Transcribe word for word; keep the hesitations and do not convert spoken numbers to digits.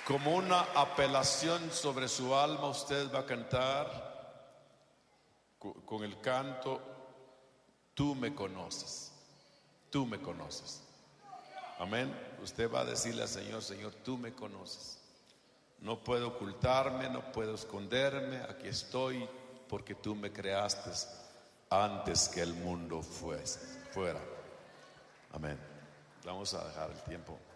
Como una apelación sobre su alma, usted va a cantar con el canto: tú me conoces, tú me conoces. Amén. Usted va a decirle al Señor: Señor, tú me conoces. No puedo ocultarme, no puedo esconderme. Aquí estoy porque tú me creaste antes que el mundo fuese, fuera. Amén. Vamos a dejar el tiempo.